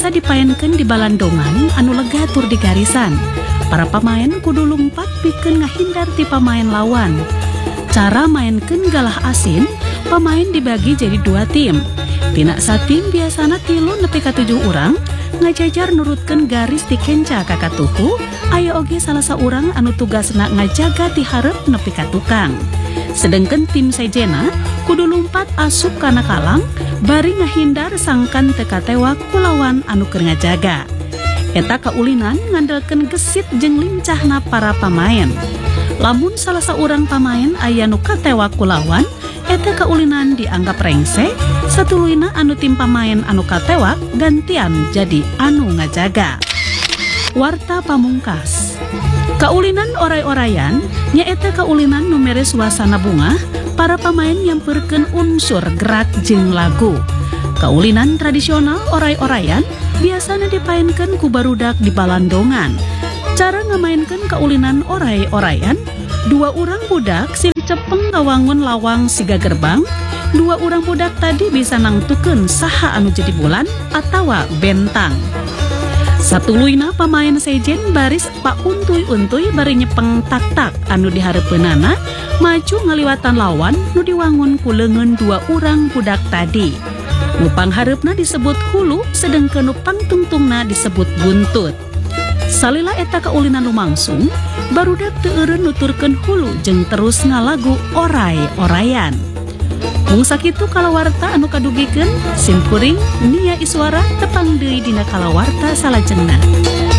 biasa dipaenkeun di balandongan anu lega tur di garisan. Para pamain kudu lumpat pikeun ngahindar ti pamain lawan. Cara mainkeun galah asin, pamain dibagi jadi 2 tim. Tina satim biasana 3 nepi ka 7 urang ngajajar nurutkeun garis ti kenca ka katuhu. Aya oge salah saurang anu tugasna ngajaga ti hareup nepi ka tukang. Sedengkeun tim sejena kudu lumpat asup kana kalang bari ngahindar sangkan teka tewak ku lawan anu keur ngajaga. Eta kaulinan ngandelkeun gesit jeung lincahna para pamain. Lamun salah saurang pamain aya nu katewak ku lawan, eta kaulinan dianggap rengse, satuluyna anu tim pamain anu katewak gantian jadi anu ngajaga. Warta pamungkas. Kaulinan oray-orayan nyaeta kaulinan nu mere suasana bunga, para pamain nyamperkeun unsur gerak jeung lagu. Kaulinan tradisional oray-orayan biasana dipaenkeun ku barudak di balandongan. Cara ngamainkeun kaulinan oray-orayan, 2 urang budak sim cepeng ngawangun lawang siga gerbang. 2 urang budak tadi bisa nangtukeun saha anu jadi bulan atawa bentang. Satuluyna pamain sejen baris pauntuy-untuy bari nyepeng tak-tak anu dihareupeunana maju ngaliwatan lawan nu diwangun ku leungeun 2 urang budak tadi. Nu panghareupna disebut hulu sedengkeun nu pangtungtungna disebut buntut. Salila eta kaulinan lumangsung, barudak teu eureun nuturkeun hulu jeung terus ngalagu oray-orayan. Mung sakitu kalawarta anu kadugikeun, simkuring Nia Iswara tepang deui dina kalawarta salajengna.